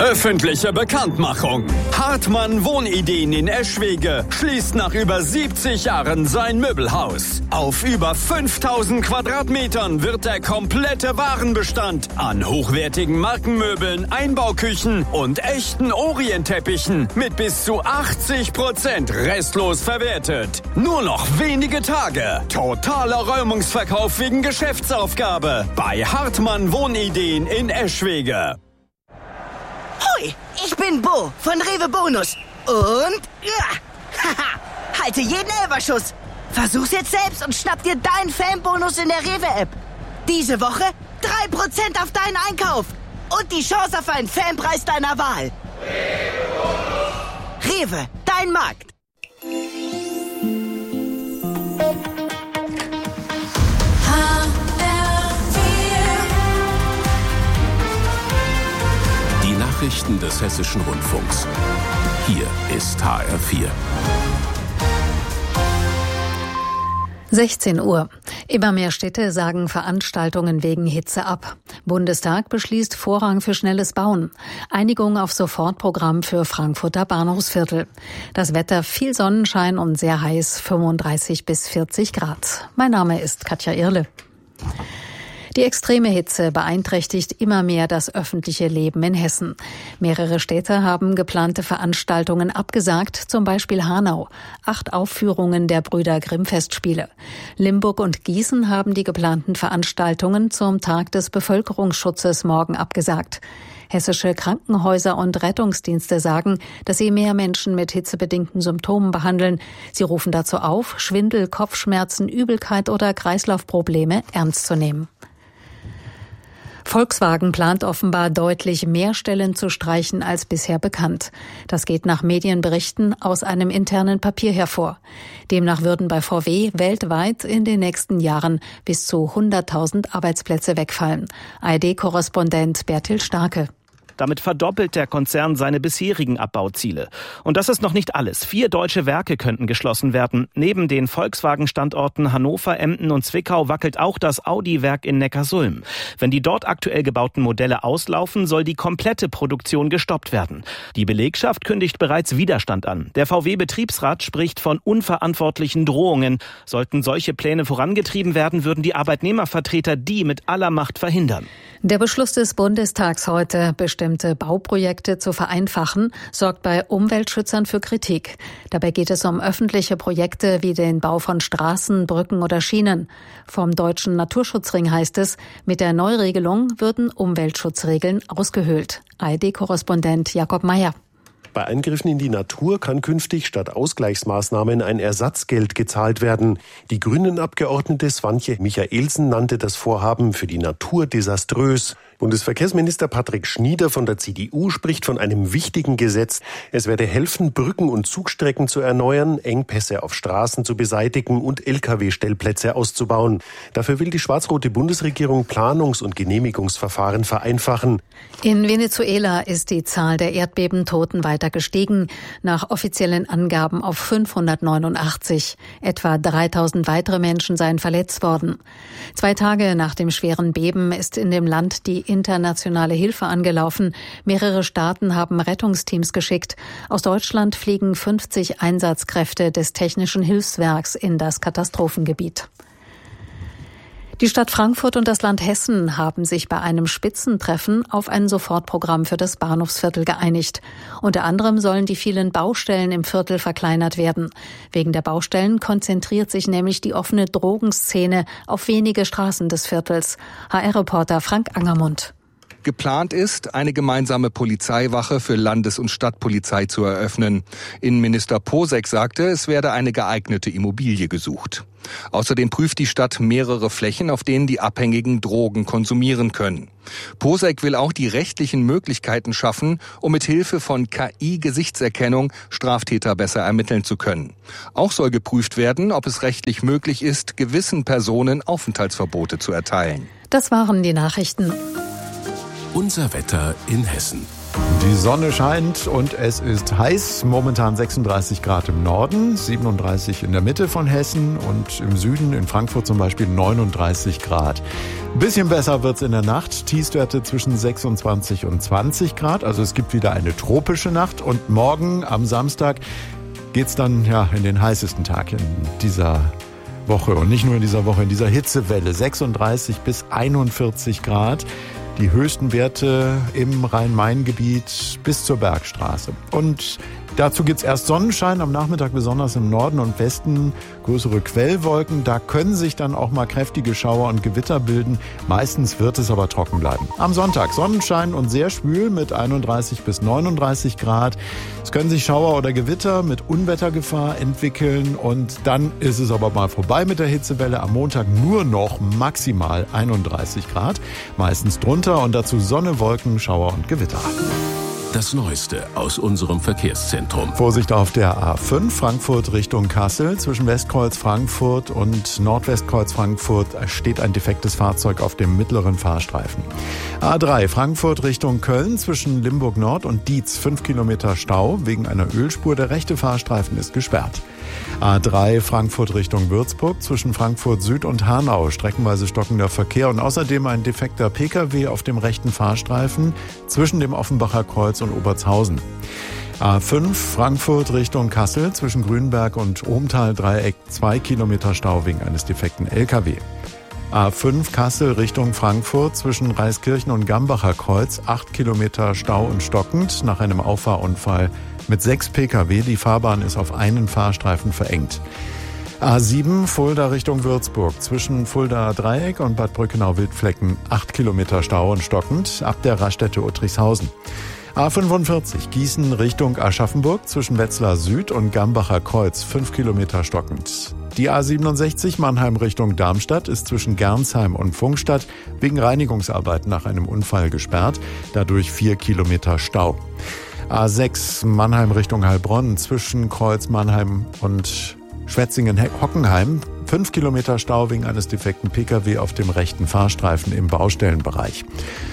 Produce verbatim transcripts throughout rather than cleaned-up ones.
Öffentliche Bekanntmachung. Hartmann Wohnideen in Eschwege schließt nach über siebzig Jahren sein Möbelhaus. Auf über fünftausend Quadratmetern wird der komplette Warenbestand an hochwertigen Markenmöbeln, Einbauküchen und echten Orientteppichen mit bis zu achtzig Prozent restlos verwertet. Nur noch wenige Tage. Totaler Räumungsverkauf wegen Geschäftsaufgabe bei Hartmann Wohnideen in Eschwege. Hoi, ich bin Bo von Rewe Bonus. Und ja, haha, halte jeden Elferschuss. Versuch's jetzt selbst und schnapp dir deinen Fanbonus in der Rewe-App. Diese Woche drei Prozent auf deinen Einkauf. Und die Chance auf einen Fanpreis deiner Wahl. Rewe Bonus. Rewe, dein Markt. Nachrichten des Hessischen Rundfunks. Hier ist H R vier. sechzehn Uhr. Immer mehr Städte sagen Veranstaltungen wegen Hitze ab. Bundestag beschließt Vorrang für schnelles Bauen. Einigung auf Sofortprogramm für Frankfurter Bahnhofsviertel. Das Wetter viel Sonnenschein und sehr heiß, fünfunddreißig bis vierzig Grad. Mein Name ist Katja Irle. Die extreme Hitze beeinträchtigt immer mehr das öffentliche Leben in Hessen. Mehrere Städte haben geplante Veranstaltungen abgesagt, zum Beispiel Hanau. Acht Aufführungen der Brüder Grimm Festspiele. Limburg und Gießen haben die geplanten Veranstaltungen zum Tag des Bevölkerungsschutzes morgen abgesagt. Hessische Krankenhäuser und Rettungsdienste sagen, dass sie mehr Menschen mit hitzebedingten Symptomen behandeln. Sie rufen dazu auf, Schwindel, Kopfschmerzen, Übelkeit oder Kreislaufprobleme ernst zu nehmen. Volkswagen plant offenbar deutlich mehr Stellen zu streichen als bisher bekannt. Das geht nach Medienberichten aus einem internen Papier hervor. Demnach würden bei V W weltweit in den nächsten Jahren bis zu hunderttausend Arbeitsplätze wegfallen. A R D-Korrespondent Bertil Starke. Damit verdoppelt der Konzern seine bisherigen Abbauziele. Und das ist noch nicht alles. Vier deutsche Werke könnten geschlossen werden. Neben den Volkswagen-Standorten Hannover, Emden und Zwickau wackelt auch das Audi-Werk in Neckarsulm. Wenn die dort aktuell gebauten Modelle auslaufen, soll die komplette Produktion gestoppt werden. Die Belegschaft kündigt bereits Widerstand an. Der V W-Betriebsrat spricht von unverantwortlichen Drohungen. Sollten solche Pläne vorangetrieben werden, würden die Arbeitnehmervertreter die mit aller Macht verhindern. Der Beschluss des Bundestags heute, bestimmte Bauprojekte zu vereinfachen, sorgt bei Umweltschützern für Kritik. Dabei geht es um öffentliche Projekte wie den Bau von Straßen, Brücken oder Schienen. Vom Deutschen Naturschutzring heißt es, mit der Neuregelung würden Umweltschutzregeln ausgehöhlt. A R D-Korrespondent Jakob Meyer. Bei Eingriffen in die Natur kann künftig statt Ausgleichsmaßnahmen ein Ersatzgeld gezahlt werden. Die Grünen-Abgeordnete Swantje Michaelsen nannte das Vorhaben für die Natur desaströs. Bundesverkehrsminister Patrick Schnieder von der C D U spricht von einem wichtigen Gesetz. Es werde helfen, Brücken und Zugstrecken zu erneuern, Engpässe auf Straßen zu beseitigen und L K W-Stellplätze auszubauen. Dafür will die schwarz-rote Bundesregierung Planungs- und Genehmigungsverfahren vereinfachen. In Venezuela ist die Zahl der Erdbebentoten weiter gestiegen, nach offiziellen Angaben auf fünfhundertneunundachtzig. Etwa dreitausend weitere Menschen seien verletzt worden. Zwei Tage nach dem schweren Beben ist in dem Land die internationale Hilfe angelaufen. Mehrere Staaten haben Rettungsteams geschickt. Aus Deutschland fliegen fünfzig Einsatzkräfte des Technischen Hilfswerks in das Katastrophengebiet. Die Stadt Frankfurt und das Land Hessen haben sich bei einem Spitzentreffen auf ein Sofortprogramm für das Bahnhofsviertel geeinigt. Unter anderem sollen die vielen Baustellen im Viertel verkleinert werden. Wegen der Baustellen konzentriert sich nämlich die offene Drogenszene auf wenige Straßen des Viertels. H R-Reporter Frank Angermund. Geplant ist, eine gemeinsame Polizeiwache für Landes- und Stadtpolizei zu eröffnen. Innenminister Posek sagte, es werde eine geeignete Immobilie gesucht. Außerdem prüft die Stadt mehrere Flächen, auf denen die Abhängigen Drogen konsumieren können. Posek will auch die rechtlichen Möglichkeiten schaffen, um mit Hilfe von K I-Gesichtserkennung Straftäter besser ermitteln zu können. Auch soll geprüft werden, ob es rechtlich möglich ist, gewissen Personen Aufenthaltsverbote zu erteilen. Das waren die Nachrichten. Unser Wetter in Hessen. Die Sonne scheint und es ist heiß. Momentan sechsunddreißig Grad im Norden, siebenunddreißig in der Mitte von Hessen und im Süden, in Frankfurt zum Beispiel, neununddreißig Grad. Ein bisschen besser wird's in der Nacht. Tiefstwerte zwischen sechsundzwanzig und zwanzig Grad. Also es gibt wieder eine tropische Nacht. Und morgen am Samstag geht's dann ja in den heißesten Tag in dieser Woche. Und nicht nur in dieser Woche, in dieser Hitzewelle. sechsunddreißig bis einundvierzig Grad. Die höchsten Werte im Rhein-Main-Gebiet bis zur Bergstraße. Und dazu gibt's erst Sonnenschein, am Nachmittag besonders im Norden und Westen größere Quellwolken. Da können sich dann auch mal kräftige Schauer und Gewitter bilden. Meistens wird es aber trocken bleiben. Am Sonntag Sonnenschein und sehr schwül mit einunddreißig bis neununddreißig Grad. Es können sich Schauer oder Gewitter mit Unwettergefahr entwickeln. Und dann ist es aber mal vorbei mit der Hitzewelle. Am Montag nur noch maximal einunddreißig Grad. Meistens drunter und dazu Sonne, Wolken, Schauer und Gewitter. Das Neueste aus unserem Verkehrszentrum. Vorsicht auf der A fünf, Frankfurt Richtung Kassel. Zwischen Westkreuz Frankfurt und Nordwestkreuz Frankfurt steht ein defektes Fahrzeug auf dem mittleren Fahrstreifen. A drei, Frankfurt Richtung Köln. Zwischen Limburg Nord und Dietz fünf Kilometer Stau wegen einer Ölspur. Der rechte Fahrstreifen ist gesperrt. A drei, Frankfurt Richtung Würzburg. Zwischen Frankfurt Süd und Hanau streckenweise stockender Verkehr und außerdem ein defekter Pkw auf dem rechten Fahrstreifen zwischen dem Offenbacher Kreuz und Obertshausen. A fünf, Frankfurt Richtung Kassel. Zwischen Grünberg und Ohmtal-Dreieck zwei Kilometer Stau wegen eines defekten L K W. A fünf, Kassel Richtung Frankfurt. Zwischen Reiskirchen und Gambacher Kreuz acht Kilometer Stau und stockend nach einem Auffahrunfall mit sechs Pkw. Die Fahrbahn ist auf einen Fahrstreifen verengt. A sieben, Fulda Richtung Würzburg. Zwischen Fulda Dreieck und Bad Brückenau-Wildflecken acht Kilometer Stau und stockend ab der Raststätte Uttrichshausen. A fünfundvierzig, Gießen Richtung Aschaffenburg. Zwischen Wetzlar Süd und Gambacher Kreuz fünf Kilometer stockend. Die A siebenundsechzig, Mannheim Richtung Darmstadt, ist zwischen Gernsheim und Pfungstadt wegen Reinigungsarbeiten nach einem Unfall gesperrt. Dadurch vier Kilometer Stau. A sechs, Mannheim Richtung Heilbronn. Zwischen Kreuz Mannheim und Schwetzingen-Hockenheim fünf Kilometer Stau wegen eines defekten Pkw auf dem rechten Fahrstreifen im Baustellenbereich.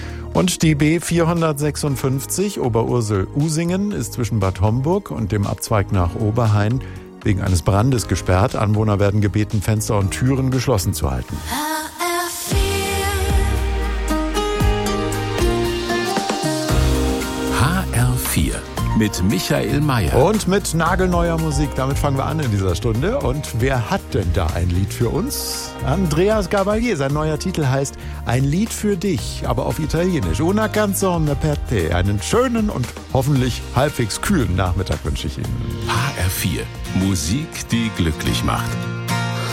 Und die B vierhundertsechsundfünfzig Oberursel-Usingen ist zwischen Bad Homburg und dem Abzweig nach Oberhain wegen eines Brandes gesperrt. Anwohner werden gebeten, Fenster und Türen geschlossen zu halten. H R vier mit Michael Mayer. Und mit nagelneuer Musik. Damit fangen wir an in dieser Stunde. Und wer hat denn da ein Lied für uns? Andreas Gabalier. Sein neuer Titel heißt Ein Lied für dich, aber auf Italienisch. Una canzone per te. Einen schönen und hoffentlich halbwegs kühlen Nachmittag wünsche ich Ihnen. H R vier. Musik, die glücklich macht.